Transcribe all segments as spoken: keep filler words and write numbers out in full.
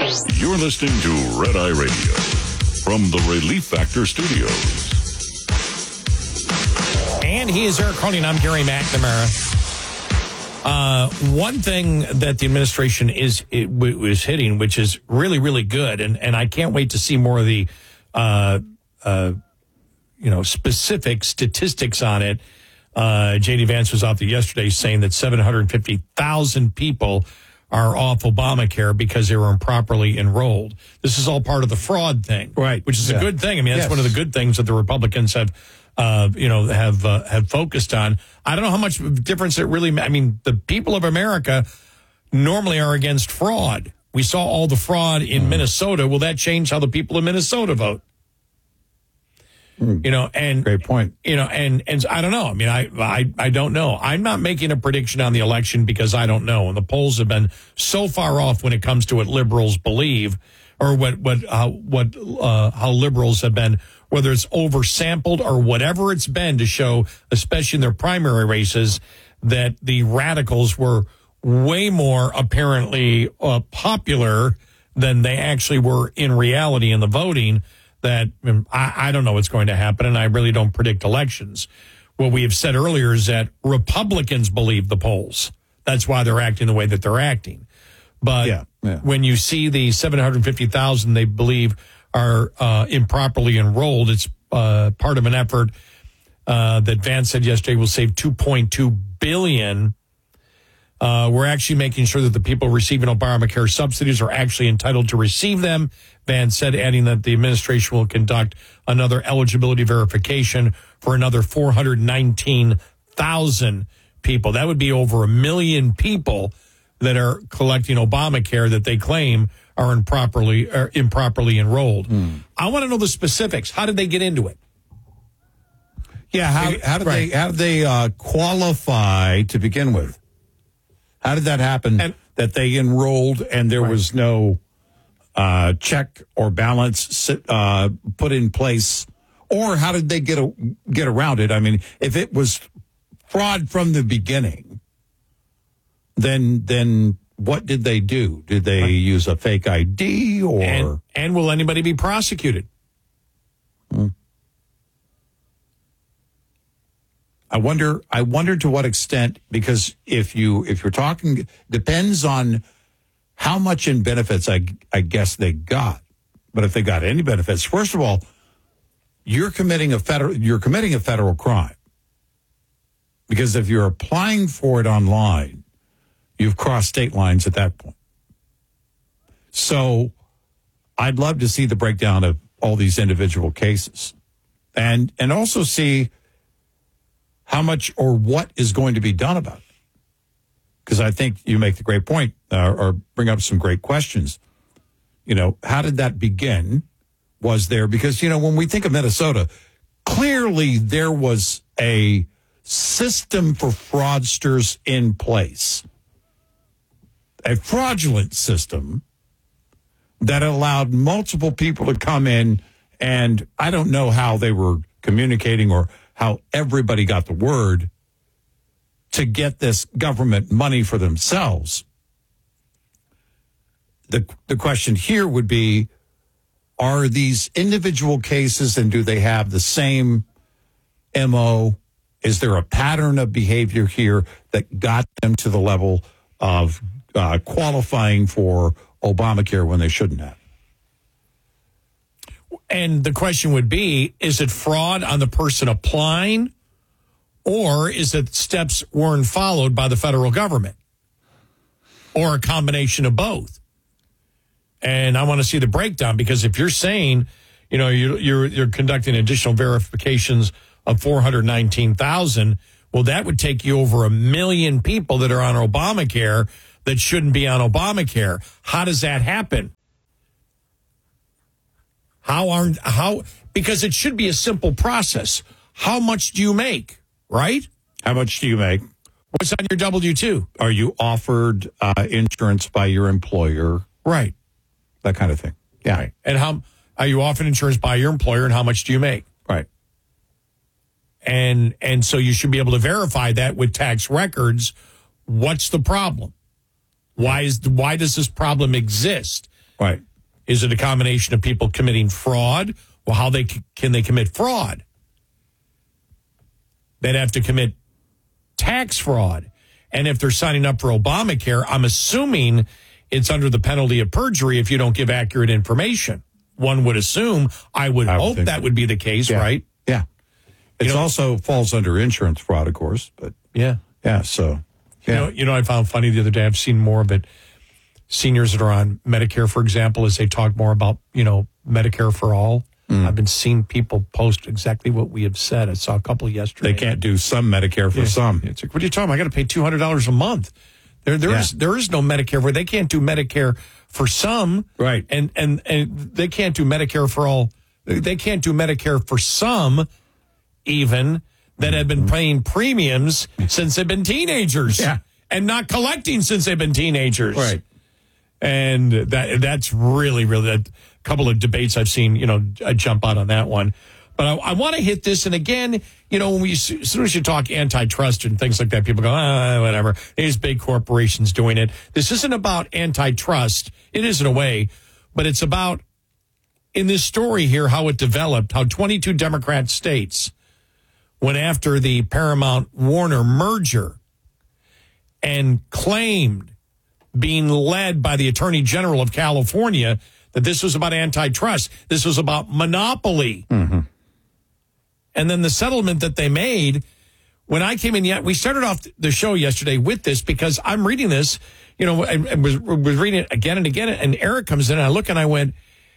You're listening to Red Eye Radio from the Relief Factor Studios. And he is Eric Cronin. I'm Gary McNamara. Uh, one thing that the administration is is hitting, which is really, really good, and, and I can't wait to see more of the uh, uh, you know specific statistics on it. Uh, J D Vance was out there yesterday saying that seven hundred fifty thousand people are off Obamacare because they were improperly enrolled. This is all part of the fraud thing, right? Which is yeah. a good thing. I mean, that's yes. one of the good things that the Republicans have, uh, you know, have uh, have focused on. I don't know how much difference it really. I mean, the people of America normally are against fraud. We saw all the fraud in mm. Minnesota. Will that change how the people of Minnesota vote? You know, and great point. You know, and and I don't know. I mean, I, I I don't know. I'm not making a prediction on the election because I don't know. And the polls have been so far off when it comes to what liberals believe, or what what uh, what uh, how liberals have been, whether it's oversampled or whatever it's been to show, especially in their primary races, that the radicals were way more apparently uh, popular than they actually were in reality in the voting. That I, I don't know what's going to happen, and I really don't predict elections. What we have said earlier is that Republicans believe the polls. That's why they're acting the way that they're acting. But yeah, yeah. when you see the seven hundred fifty thousand they believe are uh, improperly enrolled, it's uh, part of an effort uh, that Vance said yesterday will save two point two billion dollars. Uh, we're actually making sure that the people receiving Obamacare subsidies are actually entitled to receive them. Vance said, adding that the administration will conduct another eligibility verification for another four hundred nineteen thousand people. That would be over a million people that are collecting Obamacare that they claim are improperly are improperly enrolled. Mm. I want to know the specifics. How did they get into it? Yeah, how, how did right. they how did they uh, qualify to begin with? How did that happen? And, that they enrolled and there right. was no uh, check or balance uh, put in place, or how did they get a, get around it? I mean, if it was fraud from the beginning, then then what did they do? Did they right. use a fake I D or? And, and will anybody be prosecuted? Hmm. I wonder. I wonder to what extent, because if you if you're talking, depends on how much in benefits I I guess they got. But if they got any benefits, first of all, you're committing a federal you're committing a federal crime, because if you're applying for it online, you've crossed state lines at that point. So, I'd love to see the breakdown of all these individual cases, and and also see how much or what is going to be done about it. Because I think you make the great point, uh, or bring up some great questions. You know, how did that begin? Was there, because, you know, when we think of Minnesota, clearly there was a system for fraudsters in place. A fraudulent system that allowed multiple people to come in, and I don't know how they were communicating or how everybody got the word to get this government money for themselves. The the question here would be, are these individual cases, and do they have the same M O? Is there a pattern of behavior here that got them to the level of uh, qualifying for Obamacare when they shouldn't have? And the question would be, is it fraud on the person applying, or is it steps weren't followed by the federal government, or a combination of both? And I want to see the breakdown, because if you're saying, you know, you're you're, you're conducting additional verifications of four hundred nineteen thousand, well, that would take you over a million people that are on Obamacare that shouldn't be on Obamacare. How does that happen? How aren't how because it should be a simple process. How much do you make, right? How much do you make? What's on your W two? Are you offered uh, insurance by your employer? Right. That kind of thing. Yeah. Right. And how are you offered insurance by your employer, and how much do you make? Right. And and so you should be able to verify that with tax records. What's the problem? Why is why does this problem exist? Right. Is it a combination of people committing fraud? Well, how they can they commit fraud? They'd have to commit tax fraud. And if they're signing up for Obamacare, I'm assuming it's under the penalty of perjury if you don't give accurate information. One would assume, I would I would hope think that so. would be the case, Yeah. right? Yeah. It You know- also falls under insurance fraud, of course. But Yeah. yeah, so. You Yeah. know, you know, I found funny the other day. I've seen more of it. Seniors that are on Medicare, for example, as they talk more about, you know, Medicare for all. Mm. I've been seeing people post exactly what we have said. I saw a couple yesterday. They can't do some Medicare for Yeah. some. It's like, what are you talking about? I got to pay two hundred dollars a month. There, there Yeah. is there is no Medicare where they can't do Medicare for some, Right. And and and they can't do Medicare for all. They can't do Medicare for some, even that have been paying premiums since they've been teenagers, Yeah. and not collecting since they've been teenagers, Right. And that that's really really a couple of debates I've seen, you know, I jump out on that one. But I, I want to hit this, and again, you know, when we as soon as you talk antitrust and things like that, people go, ah, whatever. These big corporations doing it. This isn't about antitrust. It is in a way, but it's about in this story here how it developed. How twenty-two Democrat states went after the Paramount Warner merger and claimed, being led by the Attorney General of California, that this was about antitrust. This was about monopoly. Mm-hmm. And then the settlement that they made, when I came in, yet we started off the show yesterday with this because I'm reading this, you know, and, and was, was reading it again and again. And Eric comes in and I look and I went,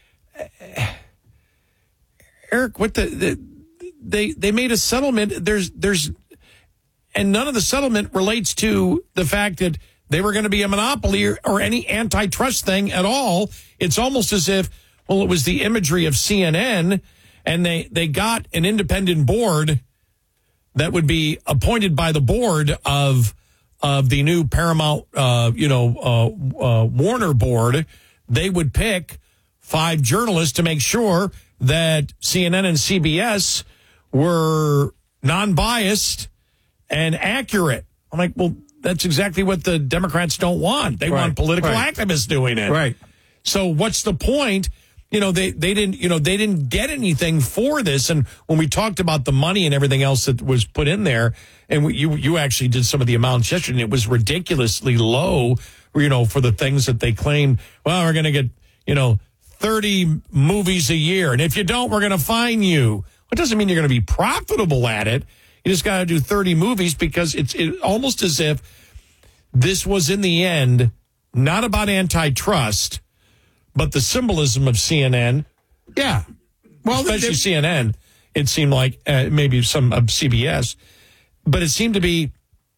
Eric, what the, the they, they made a settlement. There's, there's, and none of the settlement relates to the fact that they were going to be a monopoly or, or any antitrust thing at all. It's almost as if, well, it was the imagery of C N N, and they, they got an independent board that would be appointed by the board of of the new Paramount, uh, you know, uh, uh, Warner board. They would pick five journalists to make sure that C N N and C B S were non-biased and accurate. I'm like, well, that's exactly what the Democrats don't want. They Right, want political right. activists doing it. Right. So what's the point? You know, they, they didn't, you know, they didn't get anything for this. And when we talked about the money and everything else that was put in there, and we, you, you actually did some of the amounts yesterday, and it was ridiculously low, you know, for the things that they claimed, well, we're going to get, you know, thirty movies a year. And if you don't, we're going to fine you. It doesn't mean you're going to be profitable at it. You just got to do thirty movies because it's it, almost as if this was in the end not about antitrust, but the symbolism of C N N. Yeah. Well, Especially they- C N N. It seemed like uh, maybe some of C B S. But it seemed to be,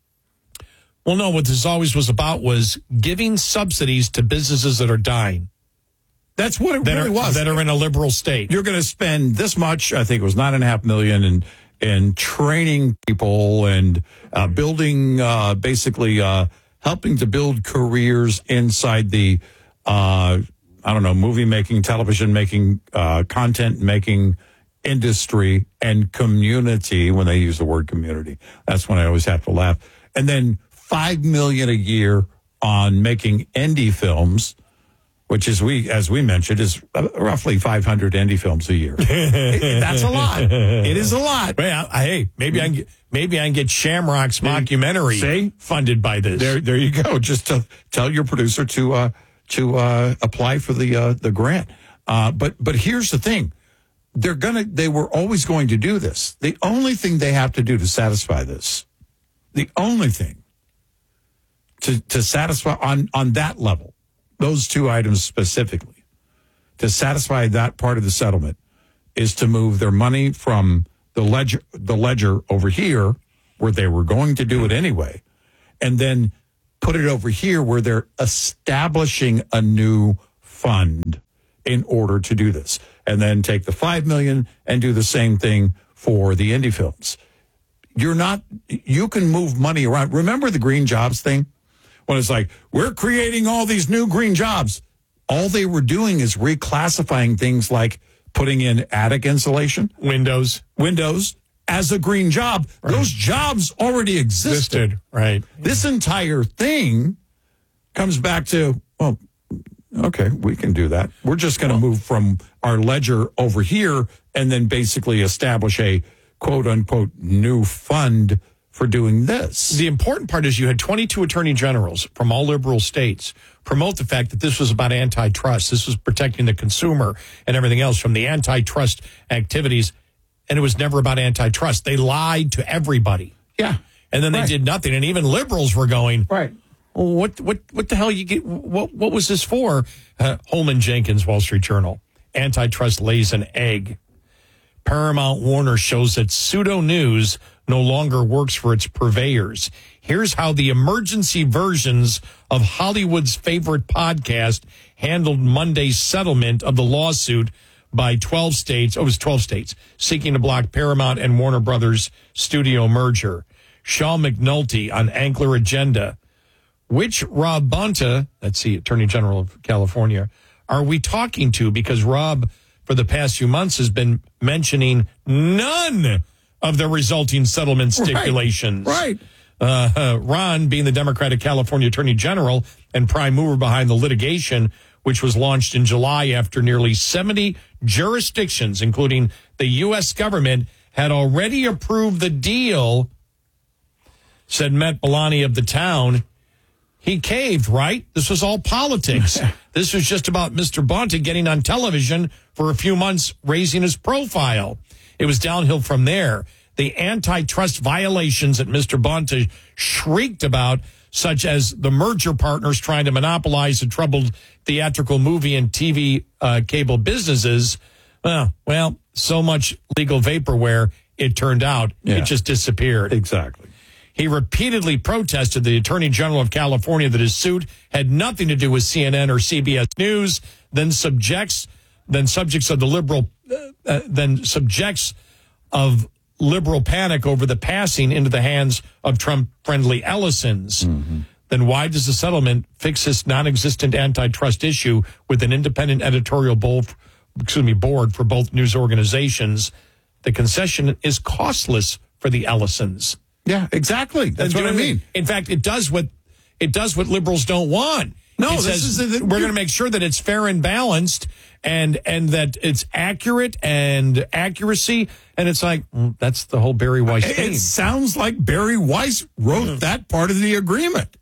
well, no, what this always was about was giving subsidies to businesses that are dying. that's what it That, really are, was. that are in a liberal state. You're going to spend this much, I think it was nine and a half million, in in training people and uh, building, uh, basically uh, helping to build careers inside the, uh, I don't know, movie making, television making, uh, content making industry and community. When they use the word community, that's when I always have to laugh. And then five million a year on making indie films, which is we, as we mentioned, is roughly five hundred indie films a year. That's a lot. It is a lot. Well, I- hey, maybe I can get, maybe I can get Shamrock's mockumentary See? funded by this. There, there you go. Just to tell your producer to uh, to uh, apply for the uh, the grant. Uh, but but here's the thing: they're gonna. They were always going to do this. The only thing they have to do to satisfy this, the only thing to to satisfy on on that level, those two items specifically, to satisfy that part of the settlement, is to move their money from the ledger the ledger over here, where they were going to do it anyway, and then put it over here where they're establishing a new fund in order to do this, and then take the five million and do the same thing for the indie films. You're not, you can move money around. Remember the green jobs thing? When it's like, we're creating all these new green jobs. All they were doing is reclassifying things like putting in attic insulation, Windows windows, as a green job. Those jobs already existed. existed, right? This entire thing comes back to, well, Okay, we can do that. We're just going to move from our ledger over here and then basically establish a quote-unquote new fund for doing this. The important part is you had twenty-two attorney generals from all liberal states promote the fact that this was about antitrust. This was protecting the consumer and everything else from the antitrust activities, and it was never about antitrust. They lied to everybody. Yeah. And then they right. did nothing, and even liberals were going, right. Well, what what what the hell you get? What what was this for? Uh, Holman Jenkins, Wall Street Journal. Antitrust lays an egg. Paramount Warner shows that pseudo news no longer works for its purveyors. Here's how the emergency versions of Hollywood's favorite podcast handled Monday's settlement of the lawsuit by twelve states. Oh, it was twelve states seeking to block Paramount and Warner Brothers studio merger. Sean McNulty on Ankler Agenda. Which Rob Bonta, that's the Attorney General of California, are we talking to? Because Rob, for the past few months, has been mentioning none of the resulting settlement stipulations. Right. right. Uh, uh, Ron, being the Democratic California Attorney General and prime mover behind the litigation, which was launched in July after nearly seventy jurisdictions, including the U S government, had already approved the deal, said Matt Bellani of the town. He caved, right? This was all politics. This was just about Mister Bonta getting on television for a few months, raising his profile. It was downhill from there. The antitrust violations that Mister Bonta shrieked about, such as the merger partners trying to monopolize the troubled theatrical movie and T V uh, cable businesses, uh, well, so much legal vaporware, it turned out. Yeah. It just disappeared. Exactly. He repeatedly protested the Attorney General of California that his suit had nothing to do with C N N or C B S News, then subjects, then subjects of the liberal, uh, then subjects of liberal panic over the passing into the hands of Trump-friendly Ellisons. Mm-hmm. Then why does the settlement fix this non-existent antitrust issue with an independent editorial board, excuse me, board for both news organizations? The concession is costless for the Ellisons. Yeah, exactly. That's what I mean. In fact, it does what it does what liberals don't want. No, it this says is the, we're going to make sure that it's fair and balanced, and and that it's accurate and accuracy. And it's like well, that's the whole Barry Weiss it, thing. It sounds like Barry Weiss wrote mm. that part of the agreement.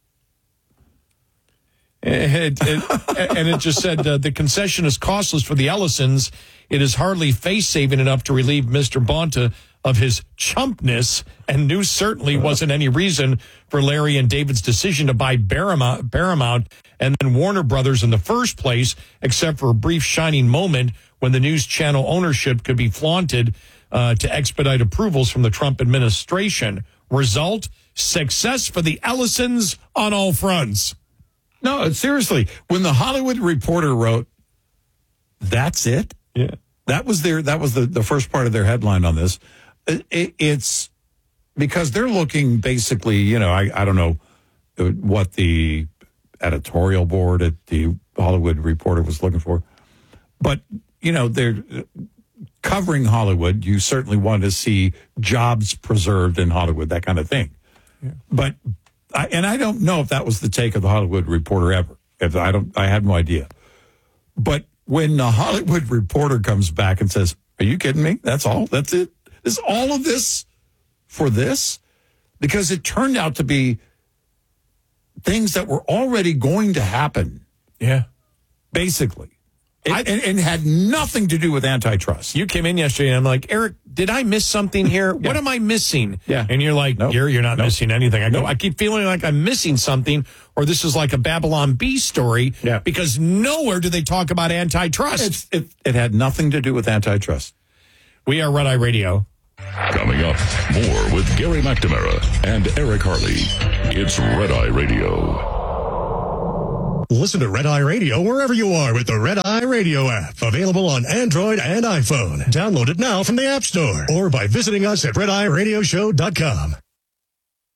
It, it, and it just said uh, the concession is costless for the Ellisons. It is hardly face-saving enough to relieve Mister Bonta of his chumpness, and news certainly wasn't any reason for Larry and David's decision to buy Paramount, Paramount and then Warner Brothers in the first place, except for a brief shining moment when the news channel ownership could be flaunted uh, to expedite approvals from the Trump administration. Result, success for the Ellisons on all fronts. No, seriously, when the Hollywood Reporter wrote, that's it? Yeah. That was their, that was the, the first part of their headline on this. It, it's because they're looking basically, you know, I, I don't know what the editorial board at the Hollywood Reporter was looking for, but, you know, they're covering Hollywood. You certainly want to see jobs preserved in Hollywood, that kind of thing. Yeah. But, I, and I don't know if that was the take of the Hollywood Reporter ever. If I don't, I have no idea. But when the Hollywood Reporter comes back and says, are you kidding me? That's all? That's it? Is all of this for this? Because it turned out to be things that were already going to happen. Yeah. Basically. It, I, and, and had nothing to do with antitrust. You came in yesterday and I'm like, Eric, did I miss something here? Yeah. What am I missing? Yeah. And you're like, nope. Gary, you're not nope. missing anything. I go, nope. I keep feeling like I'm missing something, or this is like a Babylon Bee story, yeah. because nowhere do they talk about antitrust. It's, it, it had nothing to do with antitrust. We are Red Eye Radio. Coming up, more with Gary McNamara and Eric Harley. It's Red Eye Radio. Listen to Red Eye Radio wherever you are with the Red Eye Radio app. Available on Android and iPhone. Download it now from the App Store or by visiting us at red eye radio show dot com.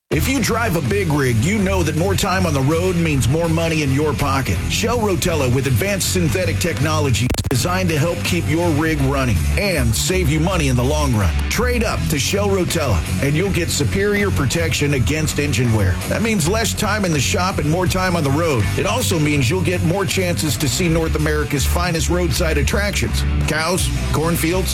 If you drive a big rig, you know that more time on the road means more money in your pocket. Shell Rotella with advanced synthetic technology is designed to help keep your rig running and save you money in the long run. Trade up to Shell Rotella and you'll get superior protection against engine wear. That means less time in the shop and more time on the road. It also means you'll get more chances to see North America's finest roadside attractions. Cows, cornfields,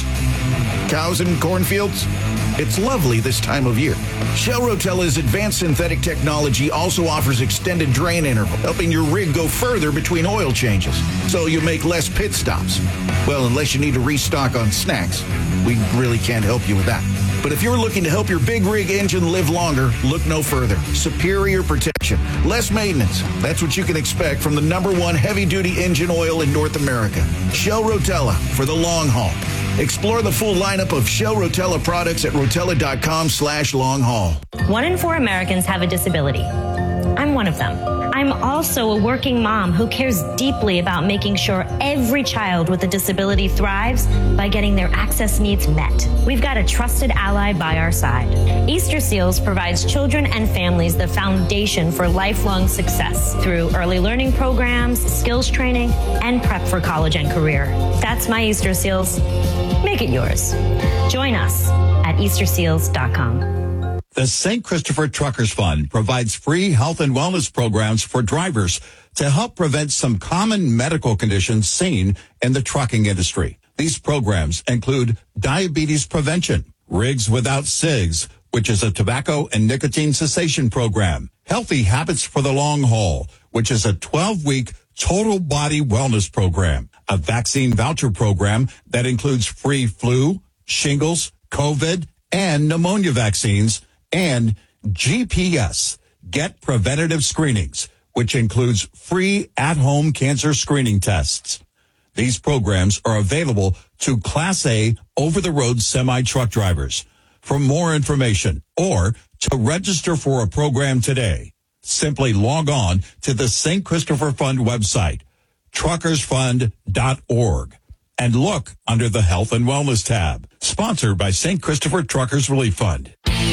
cows and cornfields. It's lovely this time of year. Shell Rotella's advanced synthetic technology also offers extended drain interval, helping your rig go further between oil changes, so you make less pit stops. Well, unless you need to restock on snacks. We really can't help you with that. But if you're looking to help your big rig engine live longer, look no further. Superior protection, less maintenance. That's what you can expect from the number one heavy-duty engine oil in North America. Shell Rotella for the long haul. Explore the full lineup of Shell Rotella products at rotella.com slash long haul. One in four Americans have a disability. I'm one of them. I'm also a working mom who cares deeply about making sure every child with a disability thrives by getting their access needs met. We've got a trusted ally by our side. Easter Seals provides children and families the foundation for lifelong success through early learning programs, skills training, and prep for college and career. That's my Easter Seals. Make it yours. Join us at easter seals dot com. The Saint Christopher Truckers Fund provides free health and wellness programs for drivers to help prevent some common medical conditions seen in the trucking industry. These programs include diabetes prevention, Rigs Without Cigs, which is a tobacco and nicotine cessation program, Healthy Habits for the Long Haul, which is a twelve-week total body wellness program, a vaccine voucher program that includes free flu, shingles, COVID, and pneumonia vaccines, and G P S, Get Preventative Screenings, which includes free at-home cancer screening tests. These programs are available to Class A over-the-road semi-truck drivers. For more information or to register for a program today, simply log on to the Saint Christopher Fund website, truckers fund dot org, and look under the Health and Wellness tab. Sponsored by Saint Christopher Truckers Relief Fund.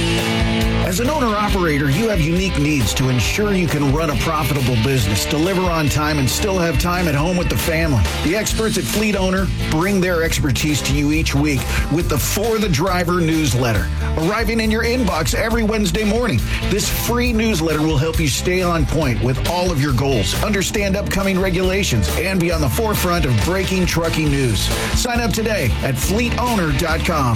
As an owner-operator, you have unique needs to ensure you can run a profitable business, deliver on time, and still have time at home with the family. The experts at Fleet Owner bring their expertise to you each week with the For the Driver newsletter, arriving in your inbox every Wednesday morning. This free newsletter will help you stay on point with all of your goals, understand upcoming regulations, and be on the forefront of breaking trucking news. Sign up today at fleet owner dot com.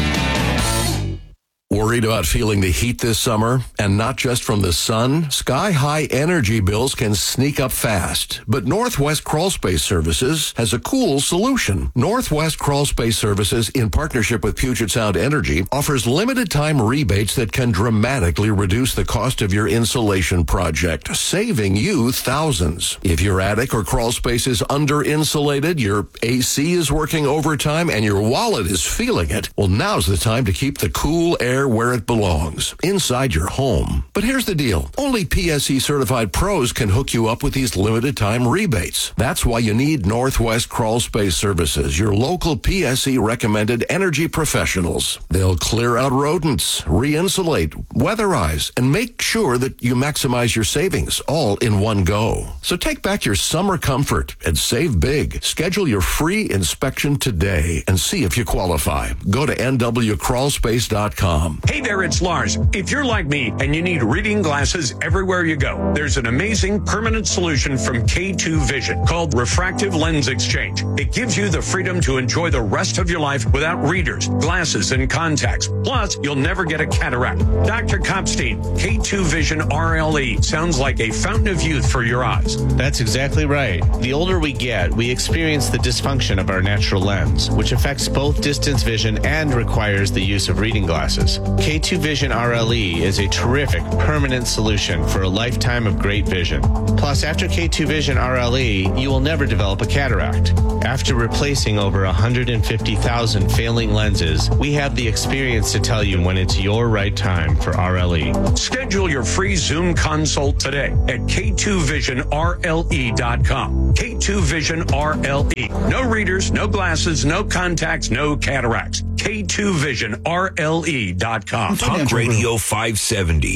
Worried about feeling the heat this summer? And not just from the sun? Sky-high energy bills can sneak up fast. But Northwest Crawl Space Services has a cool solution. Northwest Crawl Space Services, in partnership with Puget Sound Energy, offers limited-time rebates that can dramatically reduce the cost of your insulation project, saving you thousands. If your attic or crawl space is under-insulated, your A C is working overtime, and your wallet is feeling it, well, now's the time to keep the cool air where it belongs, inside your home. But here's the deal. Only P S E certified pros can hook you up with these limited time rebates. That's why you need Northwest Crawl Space Services, your local P S E recommended energy professionals. They'll clear out rodents, re-insulate, weatherize, and make sure that you maximize your savings all in one go. So take back your summer comfort and save big. Schedule your free inspection today and see if you qualify. Go to N W crawl space dot com. Hey there, it's Lars. If you're like me and you need reading glasses everywhere you go, there's an amazing permanent solution from K two Vision called Refractive Lens Exchange. It gives you the freedom to enjoy the rest of your life without readers, glasses, and contacts. Plus, you'll never get a cataract. Doctor Kopstein, K two Vision R L E sounds like a fountain of youth for your eyes. That's exactly right. The older we get, we experience the dysfunction of our natural lens, which affects both distance vision and requires the use of reading glasses. K two Vision R L E is a terrific permanent solution for a lifetime of great vision. Plus, after K two Vision R L E, you will never develop a cataract. After replacing over one hundred fifty thousand failing lenses, we have the experience to tell you when it's your right time for R L E. Schedule your free Zoom consult today at K two vision R L E dot com. K two Vision R L E. No readers, no glasses, no contacts, no cataracts. K two Vision R L E dot com. Talk Radio five seventy.